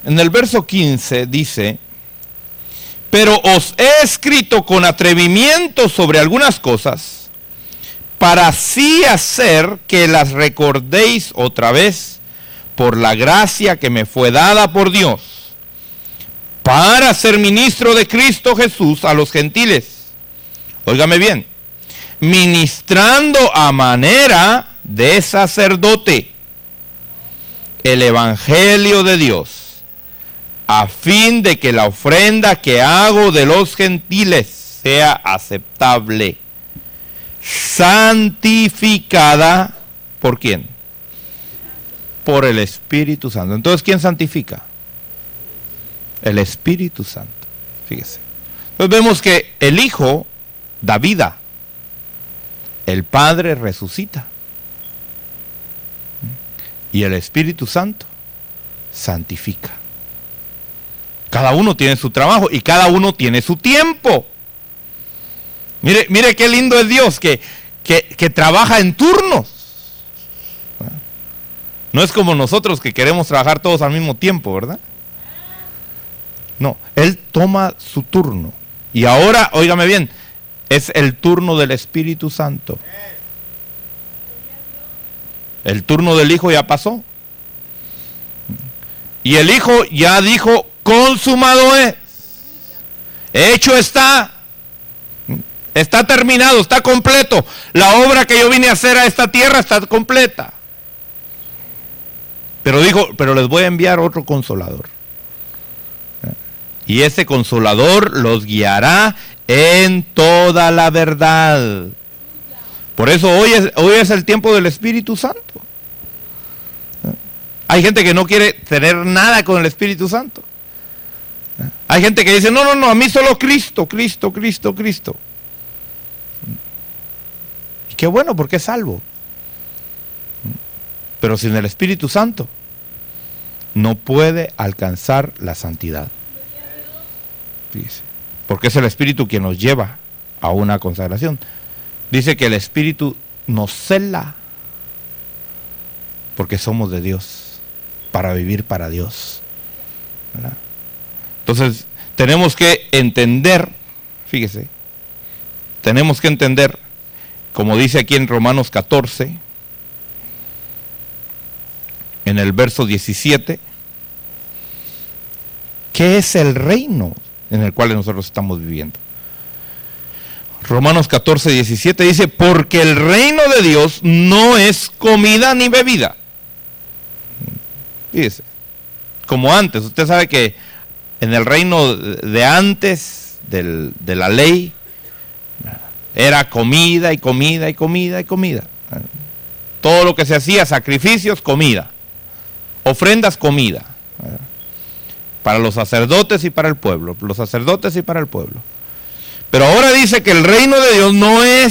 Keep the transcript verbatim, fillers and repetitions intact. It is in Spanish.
En el verso quince dice: pero os he escrito con atrevimiento sobre algunas cosas, para así hacer que las recordéis otra vez por la gracia que me fue dada por Dios, para ser ministro de Cristo Jesús a los gentiles. Óigame bien, ministrando a manera de sacerdote el evangelio de Dios, a fin de que la ofrenda que hago de los gentiles sea aceptable, santificada, ¿por quién? Por el Espíritu Santo. Entonces, ¿quién santifica? El Espíritu Santo. Fíjese. Entonces vemos que el Hijo da vida, el Padre resucita, y el Espíritu Santo santifica. Cada uno tiene su trabajo y cada uno tiene su tiempo. Mire, mire qué lindo es Dios, que, que, que trabaja en turnos. No es como nosotros que queremos trabajar todos al mismo tiempo, ¿verdad? No, Él toma su turno. Y ahora, óigame bien, es el turno del Espíritu Santo. El turno del Hijo ya pasó. Y el Hijo ya dijo: consumado es, hecho está, está terminado, está completo. La obra que yo vine a hacer a esta tierra está completa. Pero dijo: pero les voy a enviar otro consolador. Y ese consolador los guiará en toda la verdad. Por eso hoy es, hoy es el tiempo del Espíritu Santo. Hay gente que no quiere tener nada con el Espíritu Santo. Hay gente que dice: no, no, no, a mí solo Cristo, Cristo, Cristo, Cristo. Y qué bueno, porque es salvo. Pero sin el Espíritu Santo no puede alcanzar la santidad. Fíjese, porque es el Espíritu quien nos lleva a una consagración. Dice que el Espíritu nos cela, porque somos de Dios, para vivir para Dios, ¿verdad? Entonces tenemos que entender, fíjese, tenemos que entender, como dice aquí en Romanos catorce, en el verso diecisiete, ¿qué es el reino en el cual nosotros estamos viviendo? Romanos catorce, diecisiete dice: porque el reino de Dios no es comida ni bebida. Fíjese, como antes, usted sabe que en el reino de antes del, de la ley era comida y comida y comida y comida. Todo lo que se hacía, sacrificios, comida. Ofrendas, comida. Para los sacerdotes y para el pueblo. Los sacerdotes y para el pueblo. Pero ahora dice que el reino de Dios no es